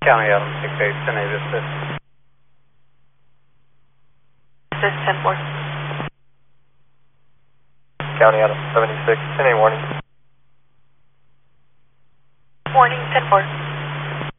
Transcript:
County Adam 68, 10 8 assist. Assist 10-4. County Adam 76, 10 8 warning. Warning 10-4.